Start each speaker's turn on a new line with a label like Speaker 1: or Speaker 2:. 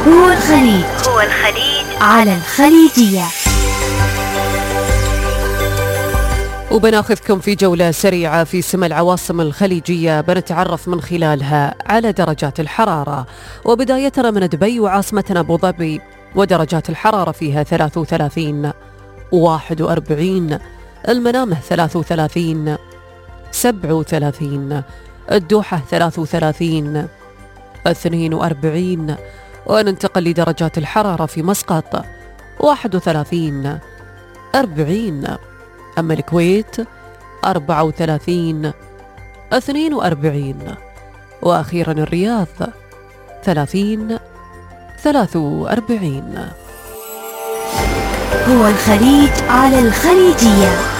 Speaker 1: هو الخليج على الخليجية.
Speaker 2: وبناخذكم في جولة سريعة في سما العواصم الخليجية، بنتعرف من خلالها على درجات الحرارة، وبداية من دبي وعاصمتنا أبو ظبي، ودرجات الحرارة فيها 33 41، المنامة 33 37، الدوحة 33 42، وننتقل لدرجات الحرارة في مسقط 31 40، أما الكويت 34 42، وأخيرا الرياض 30 43.
Speaker 1: هو الخليج على الخليجية.